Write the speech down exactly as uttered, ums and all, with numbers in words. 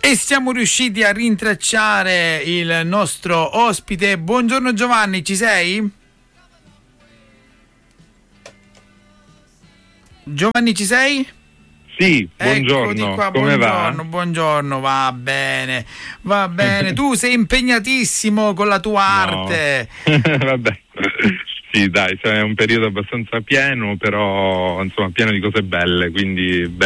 E siamo riusciti a rintracciare il nostro ospite. Buongiorno Giovanni, ci sei? Giovanni, ci sei? Sì, buongiorno. Eccoti qua, come buongiorno, va? buongiorno, va bene, va bene. Tu sei impegnatissimo con la tua arte. Vabbè, sì, dai, è un periodo abbastanza pieno, però insomma pieno di cose belle, quindi